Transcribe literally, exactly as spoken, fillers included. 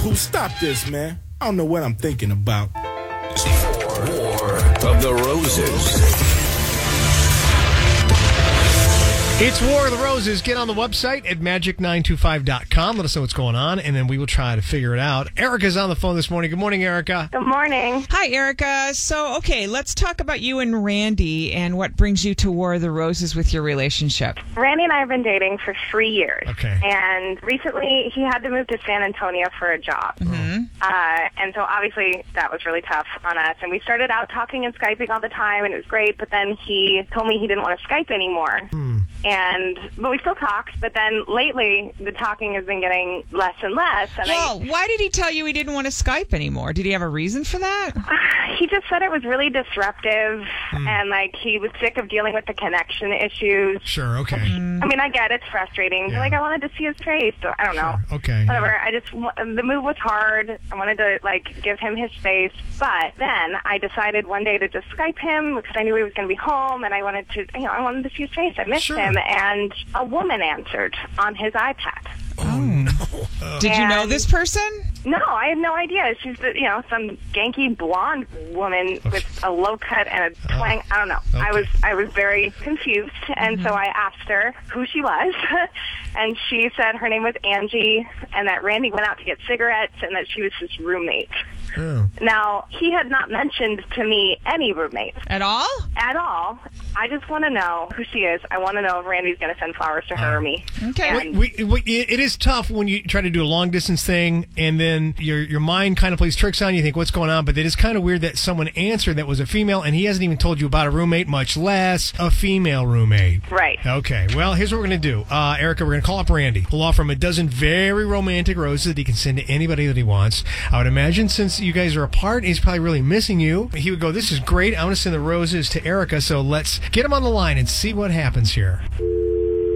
Cool, stop this, man. I don't know what I'm thinking about. War of the Roses. It's War of the Roses. Get on the website at magic nine two five dot com. Let us know what's going on, and then we will try to figure it out. Erica's on the phone this morning. Good morning, Erica. Good morning. Hi, Erica. So, okay, let's talk about you and Randy and what brings you to War of the Roses with your relationship. Randy and I have been dating for three years. Okay. And recently he had to move to San Antonio for a job. Mm-hmm. Uh, and so obviously that was really tough on us. And we started out talking and Skyping all the time, and it was great. But then he told me he didn't want to Skype anymore. Hmm. And but we still talked. But then lately the talking has been getting less and less. And Well, why did he tell you he didn't want to Skype anymore? Did he have a reason for that? I, he just said it was really disruptive, and like he was sick of dealing with the connection issues. Sure, okay. I mean, I get it's frustrating. Yeah. Like, I wanted to see his face. So I don't know. Sure, okay. Whatever. I just, the move was hard. I wanted to, like, give him his space. But then I decided one day to just Skype him because I knew he was going to be home, and I wanted to, you know, I wanted to see his face. I missed Sure. him. And a woman answered on his iPad. Oh, no. Uh, Did you know And- this person? No, I had no idea. She's, the, you know, some ganky blonde woman with a low cut and a twang. I don't know. I okay. was, I was very confused, and so I asked her who she was, and she said her name was Angie, and that Randy went out to get cigarettes, and that she was his roommate. oh. Now, he had not mentioned to me any roommates At all? at all. I just want to know who she is. I want to know if Randy's going to send flowers to her or me. Okay. And- We, we, it is tough when you try to do a long distance thing and then your your mind kind of plays tricks on you. You think, what's going on? But it is kind of weird that someone answered that was a female and he hasn't even told you about a roommate, much less a female roommate. Right. Okay, well, here's what we're going to do. Uh, Erica, we're going to call up Randy. We'll offer him a dozen very romantic roses that he can send to anybody that he wants. I would imagine since you guys are apart, he's probably really missing you. He would go, this is great. I want to send the roses to Erica, so let's get him on the line and see what happens here.